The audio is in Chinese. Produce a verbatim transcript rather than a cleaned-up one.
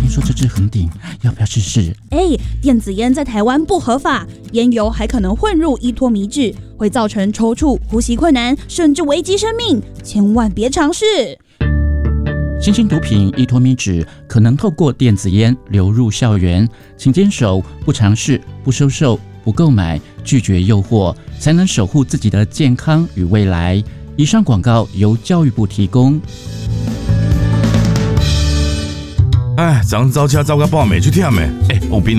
听说这支很顶，要不要试试？ 哎，电子烟在台湾不合法，烟油还可能混入依托米脂，会造成抽搐、呼吸困难，甚至危及生命，千万别尝试。 新兴毒品依托米脂可能透过电子烟流入校园，请坚守不尝试、不收受、不购买，拒绝诱惑，才能守护自己的健康与未来。以上广告由教育部提供。 哎，昨昏走车走到半暝，去忝的。哎，王斌。